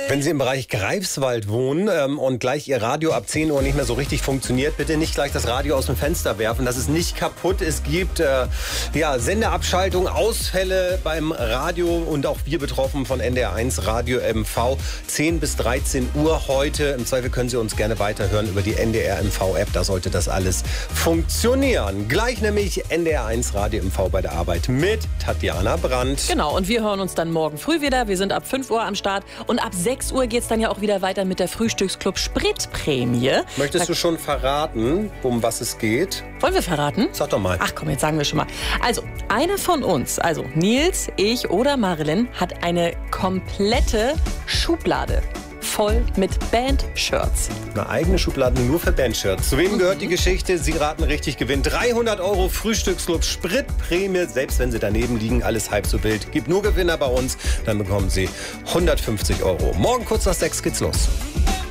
Wenn Sie im Bereich Greifswald wohnen und gleich Ihr Radio ab 10 Uhr nicht mehr so richtig funktioniert, bitte nicht gleich das Radio aus dem Fenster werfen. Das ist nicht kaputt. Es gibt Sendeabschaltung, Ausfälle beim Radio und auch wir betroffen von NDR1 Radio MV. 10 bis 13 Uhr heute. Im Zweifel können Sie uns gerne weiterhören über die NDR MV-App. Da sollte das alles funktionieren. Gleich nämlich NDR1 Radio MV bei der Arbeit mit Tatjana Brandt. Genau, und wir hören uns dann morgen früh wieder. Wir sind ab 5 Uhr am Start und ab 6 Uhr geht es dann ja auch wieder weiter mit der Frühstücksclub Spritprämie. Möchtest du schon verraten, um was es geht? Wollen wir verraten? Sag doch mal. Ach komm, jetzt sagen wir schon mal. Also, einer von uns, also Nils, ich oder Marilyn, hat eine komplette Schublade voll mit Band-Shirts. Eine eigene Schublade nur für Band-Shirts. Zu wem gehört die Geschichte? Sie raten richtig, Gewinn 300 € Frühstücksclub Spritprämie. Selbst wenn Sie daneben liegen, alles halb so wild. Gibt nur Gewinner bei uns, dann bekommen Sie 150 €. Morgen kurz nach 6 geht's los.